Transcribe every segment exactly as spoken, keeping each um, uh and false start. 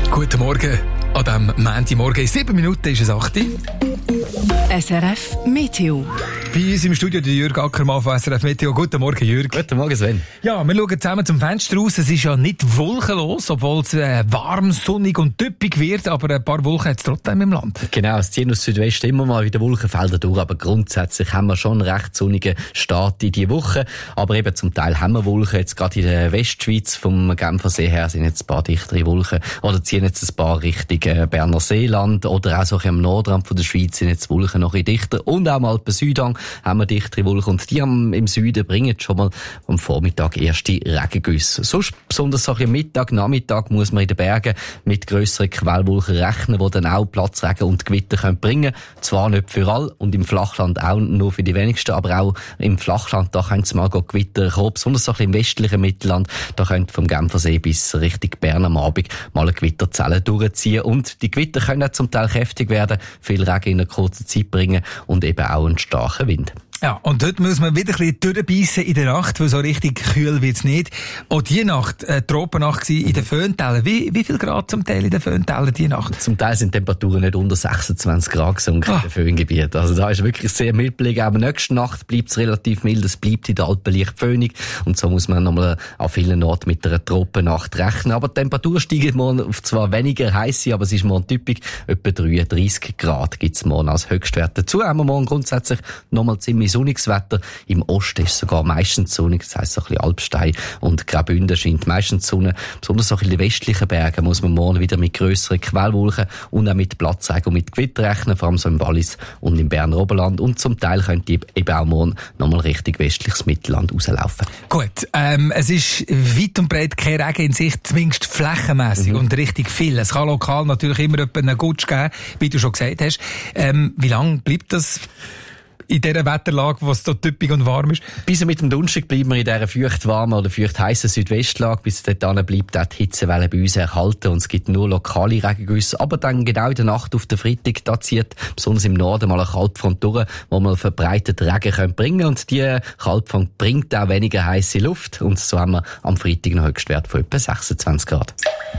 Guten Morgen. An diesem Montagmorgen in sieben Minuten ist es acht Uhr. S R F Meteo. Bei uns im Studio der Jürg Ackermann von S R F Meteo. Guten Morgen, Jürg. Guten Morgen, Sven. Ja, wir schauen zusammen zum Fenster raus. Es ist ja nicht wolkenlos, obwohl es äh, warm, sonnig und typisch wird, aber ein paar Wolken hat es trotzdem im Land. Genau, es ziehen aus Südwesten immer mal wieder Wolkenfelder durch, aber grundsätzlich haben wir schon einen recht sonnigen Start in die Woche. Aber eben zum Teil haben wir Wolken. Jetzt gerade in der Westschweiz vom Genfersee her sind jetzt ein paar dichtere Wolken oder ziehen jetzt ein paar Richtung Berner Seeland oder auch so am Nordrand von der Schweiz sind jetzt Wolken noch ein bisschen dichter. Und auch am Alpen-Südhang haben wir dichtere Wolken. Und die am, im Süden bringen schon mal am Vormittag erste Regengüsse. Sonst, besonders so am Mittag, Nachmittag, muss man in den Bergen mit grösseren Quellwolken rechnen, die dann auch Platzregen und Gewitter können bringen. Zwar nicht für alle und im Flachland auch nur für die wenigsten, aber auch im Flachland, da können es mal Gewitter kommen. Besonders so im westlichen Mittelland, da könnte vom Genfersee bis Richtung Bern am Abend mal eine Gewitterzelle durchziehen. Und die Gewitter können auch zum Teil kräftig werden, viel Regen in einer kurzen Zeit bringen und eben auch einen starken Wind. Ja, und dort muss man wieder ein bisschen durchbeissen in der Nacht, weil so richtig kühl wird's nicht. Auch die Nacht, äh, Tropennacht gsi in den Föhntälern. Wie, wie viel Grad zum Teil in den Föhntälern die Nacht? Zum Teil sind die Temperaturen nicht unter sechsundzwanzig Grad gesunken in den Föhngebieten. Also da ist wirklich sehr mild gelegen. Aber nächste Nacht bleibt es relativ mild. Es bleibt in den Alpen leicht föhnig. Und so muss man nochmal an vielen Orten mit einer Tropennacht rechnen. Aber die Temperatur steigt morgen auf zwar weniger heiß, aber es ist morgen typisch. Etwa dreiunddreissig Grad gibt es morgen als Höchstwert. Dazu haben wir morgen grundsätzlich nochmal ziemlich sonniges Wetter. Im Osten ist es sogar meistens sonnig, das heisst so ein bisschen Alpstein und Graubünden scheint meistens die Sonne. Besonders so in den westlichen Bergen muss man morgen wieder mit grösseren Quellwolken und auch mit Platzregen und mit Gewitter rechnen, vor allem so im Wallis und im Berner Oberland. Und zum Teil könnte eben auch morgen nochmal Richtung westliches Mittelland rauslaufen. Gut, ähm, es ist weit und breit kein Regen in Sicht, zumindest flächenmässig mhm. und richtig viel. Es kann lokal natürlich immer einen Gutsch geben, wie du schon gesagt hast. Ähm, wie lange bleibt das in dieser Wetterlage, wo es so typisch und warm ist? Bis mit dem Donnerstag bleiben wir in dieser feucht-warmen oder feucht-heissen Südwestlage. Bis dahin bleibt auch die Hitzewelle bei uns erhalten und es gibt nur lokale Regengüsse. Aber dann genau in der Nacht auf den Freitag, da zieht besonders im Norden mal eine Kaltfront durch, wo man verbreitet Regen können bringen und die Kaltfront bringt auch weniger heisse Luft und so haben wir am Freitag einen Höchstwert von etwa sechsundzwanzig Grad.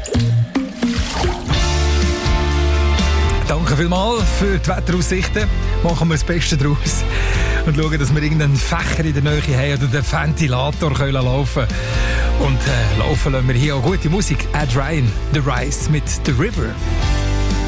Danke vielmals für die Wetteraussichten. Machen wir das Beste draus und schauen, dass wir irgendeinen Fächer in der Nähe haben oder den Ventilator können laufen können. Und äh, laufen lassen wir hier auch gute Musik. Ed Ryan, The Rise mit The River.